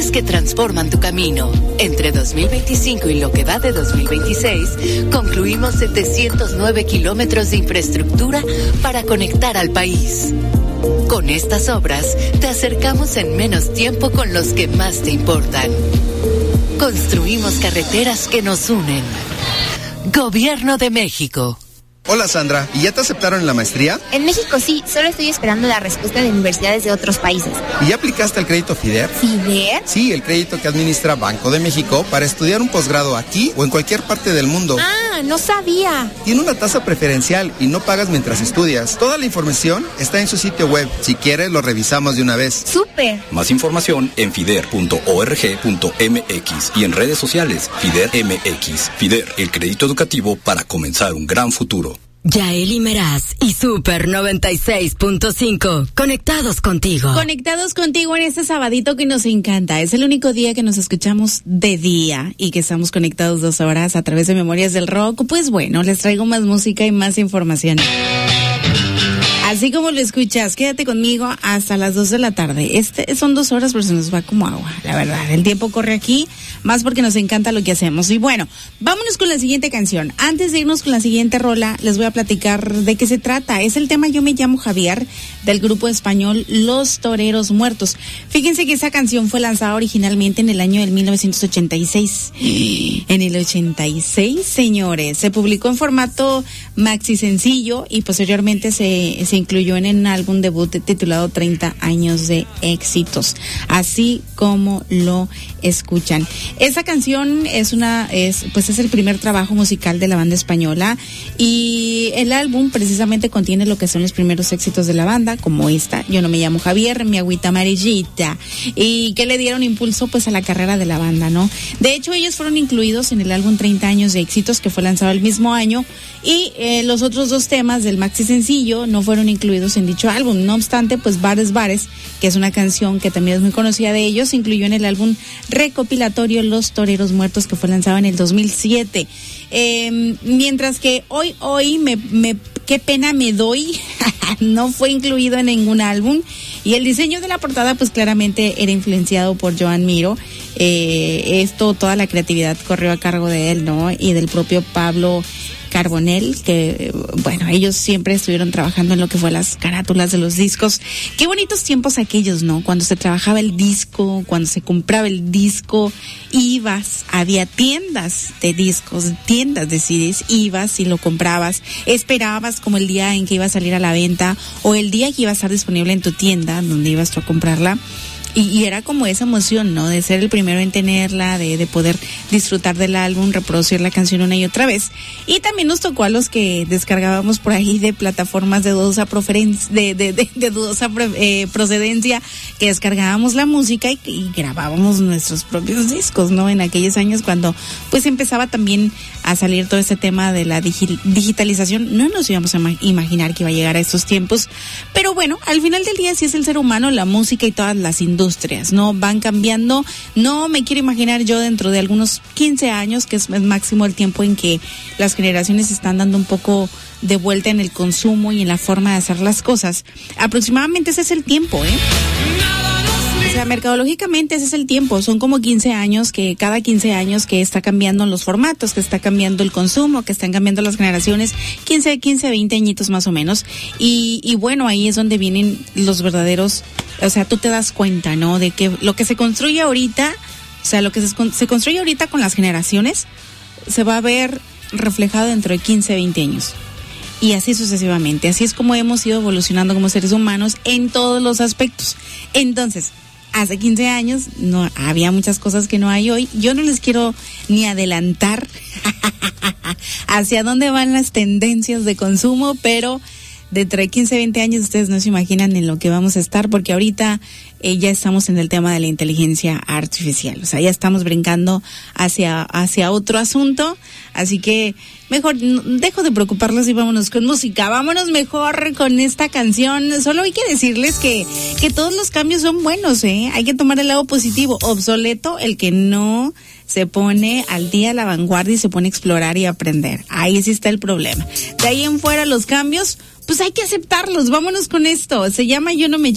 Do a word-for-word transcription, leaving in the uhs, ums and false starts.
Conexiones que transforman tu camino. Entre dos mil veinticinco y lo que va de dos mil veintiséis, concluimos setecientos nueve kilómetros de infraestructura para conectar al país. Con estas obras, te acercamos en menos tiempo con los que más te importan. Construimos carreteras que nos unen. Gobierno de México. Hola Sandra, ¿y ya te aceptaron en la maestría? En México sí, solo estoy esperando la respuesta de universidades de otros países. ¿Y ya aplicaste al crédito FIDER? ¿FIDER? Sí, el crédito que administra Banco de México para estudiar un posgrado aquí o en cualquier parte del mundo. Ah, no sabía. Tiene una tasa preferencial y no pagas mientras estudias. Toda la información está en su sitio web. Si quieres, lo revisamos de una vez. ¡Súper! Más información en fider punto org punto mx y en redes sociales FIDER M X. FIDER, el crédito educativo para comenzar un gran futuro. Yaeli Meraz y Super noventa y seis punto cinco, conectados contigo. Conectados contigo en este sabadito que nos encanta. Es el único día que nos escuchamos de día y que estamos conectados dos horas a través de Memorias del Rock. Pues bueno, les traigo más música y más información. Así como lo escuchas, quédate conmigo hasta las dos de la tarde. Este son dos horas, pero se nos va como agua, la verdad. El tiempo corre aquí, más porque nos encanta lo que hacemos. Y bueno, vámonos con la siguiente canción. Antes de irnos con la siguiente rola, les voy a platicar de qué se trata. Es el tema Yo me llamo Javier, del grupo español Los Toreros Muertos. Fíjense que esa canción fue lanzada originalmente en el año del mil novecientos ochenta y seis. En el ochenta y seis, señores. Se publicó en formato maxi sencillo y posteriormente se, se incluyó en un álbum debut titulado treinta años de éxitos, así como lo escuchan. Esa canción es una, es, pues es el primer trabajo musical de la banda española y el álbum precisamente contiene lo que son los primeros éxitos de la banda, como esta, Yo no me llamo Javier, Mi agüita amarillita, y que le dieron impulso pues a la carrera de la banda, ¿no? De hecho, ellos fueron incluidos en el álbum treinta años de éxitos, que fue lanzado el mismo año, y eh, los otros dos temas del maxi sencillo no fueron incluidos en dicho álbum. No obstante, pues Bares Bares, que es una canción que también es muy conocida de ellos, se incluyó en el álbum recopilatorio Los Toreros Muertos, que fue lanzado en el dos mil siete. Eh, mientras que Hoy Hoy me, me qué pena me doy no fue incluido en ningún álbum, y el diseño de la portada pues claramente era influenciado por Joan Miró. Eh, esto, toda la creatividad corrió a cargo de él, ¿no? Y del propio Pablo Carbonell, que bueno, ellos siempre estuvieron trabajando en lo que fue las carátulas de los discos. Qué bonitos tiempos aquellos, ¿no? Cuando se trabajaba el disco, cuando se compraba el disco, ibas, había tiendas de discos, tiendas de C Ds, ibas y lo comprabas, esperabas como el día en que iba a salir a la venta o el día que iba a estar disponible en tu tienda donde ibas tú a comprarla. Y, y era como esa emoción, ¿no? De ser el primero en tenerla, de, de poder disfrutar del álbum, reproducir la canción una y otra vez. Y también nos tocó a los que descargábamos por ahí de plataformas de dudosa proferencia, de, de, de, de dudosa eh, procedencia, que descargábamos la música y, y grabábamos nuestros propios discos, ¿no? En aquellos años cuando pues empezaba también a salir todo este tema de la digi- digitalización. No nos íbamos a ma- imaginar que iba a llegar a estos tiempos. Pero bueno, al final del día sí es el ser humano, la música y todas las industrias. Industrias, ¿no? Van cambiando. No me quiero imaginar yo dentro de algunos quince años, que es el máximo el tiempo en que las generaciones están dando un poco de vuelta en el consumo y en la forma de hacer las cosas. Aproximadamente ese es el tiempo, ¿eh? O sea, mercadológicamente ese es el tiempo. Son como quince años, que cada quince años que está cambiando los formatos, que está cambiando el consumo, que están cambiando las generaciones, quince, quince, veinte añitos más o menos. Y, y bueno, ahí es donde vienen los verdaderos, o sea, tú te das cuenta, ¿no? De que lo que se construye ahorita, o sea, lo que se, se construye ahorita con las generaciones, se va a ver reflejado dentro de quince, veinte años. Y así sucesivamente. Así es como hemos ido evolucionando como seres humanos en todos los aspectos. Entonces, hace quince años no había muchas cosas que no hay hoy. Yo no les quiero ni adelantar hacia dónde van las tendencias de consumo, pero dentro de quince, veinte años ustedes no se imaginan en lo que vamos a estar, porque ahorita eh, ya estamos en el tema de la inteligencia artificial. O sea, ya estamos brincando hacia, hacia otro asunto. Así que mejor dejo de preocuparlos y vámonos con música. Vámonos mejor con esta canción. Solo hay que decirles que, que todos los cambios son buenos, ¿eh? Hay que tomar el lado positivo. Obsoleto el que no se pone al día a la vanguardia y se pone a explorar y aprender. Ahí sí está el problema. De ahí en fuera los cambios, pues hay que aceptarlos. Vámonos con esto. Se llama Yo no me